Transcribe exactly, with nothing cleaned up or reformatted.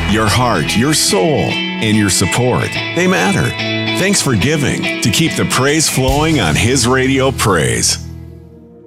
Your heart, your soul, and your support, they matter. Thanks for giving to keep the praise flowing on His Radio Praise.